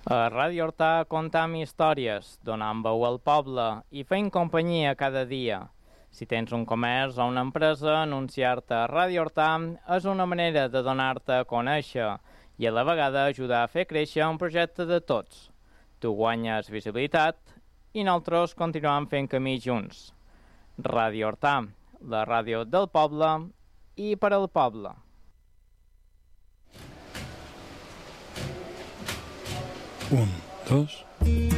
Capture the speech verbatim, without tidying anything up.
A Ràdio Horta contam històries, donant veu al poble i fent companyia cada dia. Si tens un comerç o una empresa, anunciar-te a Ràdio Horta és una manera de donar-te a conèixer i a la vegada ajudar a fer créixer un projecte de tots. Tu guanyes visibilitat i nosaltres continuem fent camí junts. Ràdio Horta, la ràdio del poble i per al poble. Un, dos...